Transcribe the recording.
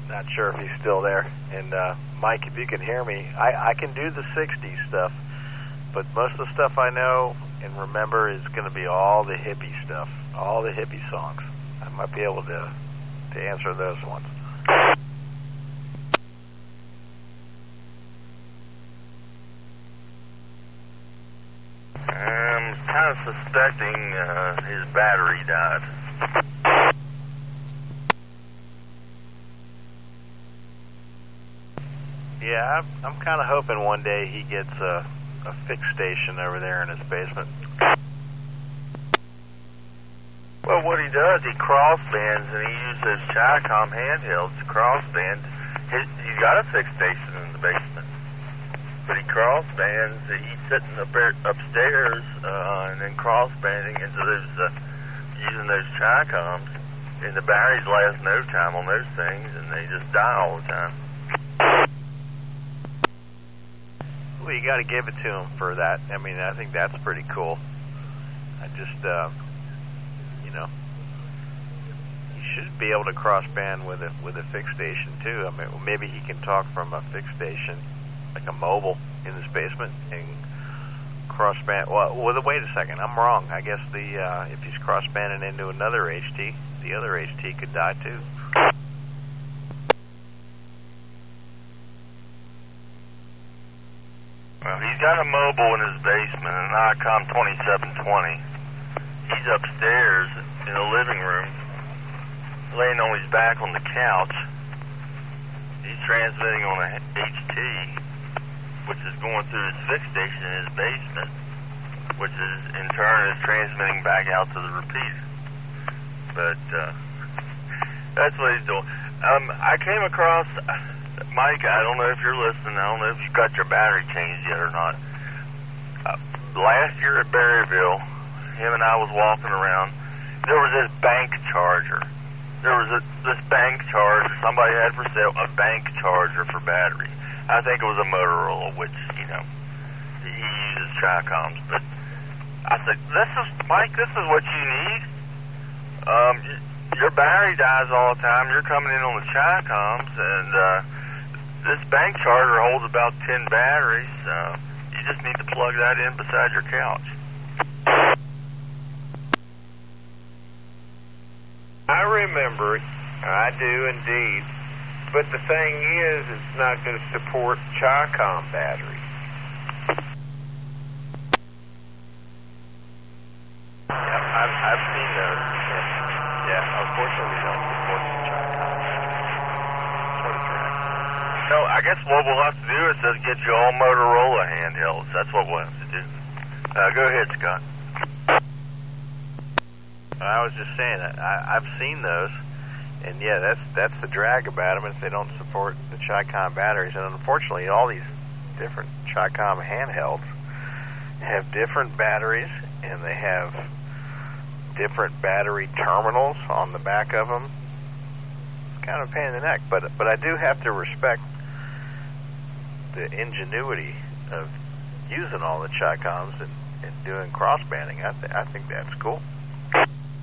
Not sure if he's still there. And Mike, if you can hear me, I can do the 60s stuff, but most of the stuff I know and remember is going to be all the hippie stuff, all the hippie songs. I might be able to answer those ones. I'm kind of suspecting his battery died. Yeah, I'm kind of hoping one day he gets a fix station over there in his basement. Well, what he does, he crossbands, and he uses Chicom handhelds to crossband. He's got a fix station in the basement, but he crossbands. He's sitting upstairs and then crossbanding into those, using those Chicoms, and the batteries last no time on those things, and they just die all the time. Well, you got to give it to him for that. I mean, I think that's pretty cool. I just, you know, he should be able to crossband with a fixed station too. I mean, maybe he can talk from a fixed station, like a mobile, in his basement and crossband. Well, wait a second, I'm wrong. I guess if he's crossbanding into another HT, the other HT could die too. Well, he's got a mobile in his basement, an ICOM 2720. He's upstairs in the living room, laying on his back on the couch. He's transmitting on a HT, which is going through his fixed station in his basement, which is in turn is transmitting back out to the repeater. But that's what he's doing. I came across... Mike, I don't know if you're listening. I don't know if you've got your battery changed yet or not. Last year at Berryville, him and I was walking around. There was this bank charger. There was this bank charger. Somebody had for sale a bank charger for battery. I think it was a Motorola, which, you know, he uses Chicoms. But I said, Mike, this is what you need. Your battery dies all the time. You're coming in on the Chicoms, and this bank charger holds about 10 batteries. You just need to plug that in beside your couch. I remember it. I do indeed. But the thing is, it's not going to support Chicom batteries. Yeah, I've seen those. Yeah, unfortunately we don't support the Chicom. What a drag. So I guess what we'll have to do is just get you all Motorola handhelds. That's what we'll have to do. Go ahead, Scott. I was just saying that I've seen those, and yeah, that's the drag about them is they don't support the Chicom batteries, and unfortunately, all these different Chicom handhelds have different batteries, and they have different battery terminals on the back of them. It's kind of a pain in the neck, but I do have to respect the ingenuity of using all the Chicoms and doing crossbanding. I think that's cool.